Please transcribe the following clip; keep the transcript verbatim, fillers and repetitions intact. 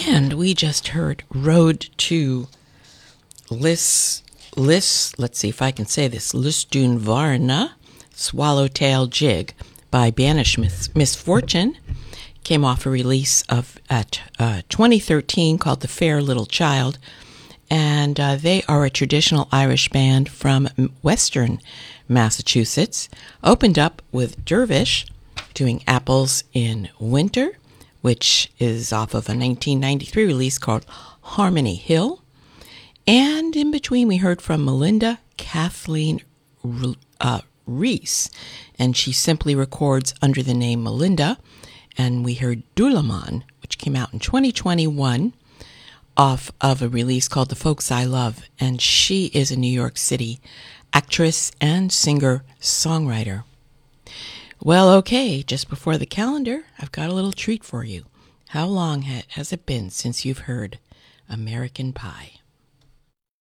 And we just heard Road to Lis, Lis, let's see if I can say this, Listun Varna, Swallowtail Jig by Banish Mis- Misfortune. Came off a release of at uh, twenty thirteen called The Fair Little Child. And uh, they are a traditional Irish band from Western Massachusetts. Opened up with Dervish doing Apples in Winter, which is off of a nineteen ninety-three release called Harmony Hill. And in between, we heard from Melinda Kathleen uh, Reese, and she simply records under the name Melinda. And we heard Dulaman, which came out in twenty twenty-one, off of a release called The Folks I Love. And she is a New York City actress and singer-songwriter. Well, okay, just before the calendar, I've got a little treat for you. How long ha- has it been since you've heard American Pie?